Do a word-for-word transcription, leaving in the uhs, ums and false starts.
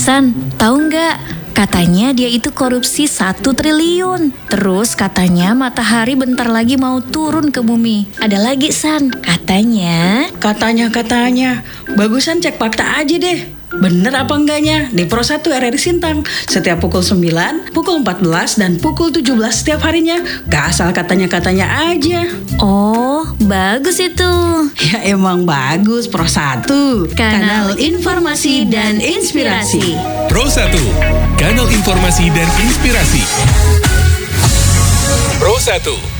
San, tahu nggak? Katanya dia itu korupsi satu triliun. Terus katanya matahari bentar lagi mau turun ke bumi. Ada lagi, San. Katanya... Katanya-katanya. Bagusan cek fakta aja deh. Bener apa enggaknya? Di Pro satu R R I Sintang. Setiap pukul sembilan, pukul empat belas, dan pukul tujuh belas setiap harinya. Gak asal katanya-katanya aja. Oh, bagus itu. Ya emang bagus, Pro satu. Kanal Informasi dan Inspirasi. Pro satu, kanal informasi dan inspirasi. Pro satu.